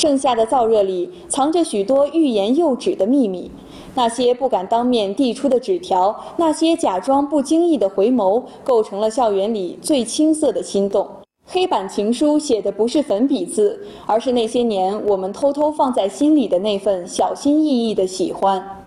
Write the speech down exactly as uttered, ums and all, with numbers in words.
盛夏的燥热里，藏着许多欲言又止的秘密。那些不敢当面递出的纸条，那些假装不经意的回眸，构成了校园里最青涩的心动。黑板情书写的不是粉笔字，而是那些年我们偷偷放在心里的那份小心翼翼的喜欢。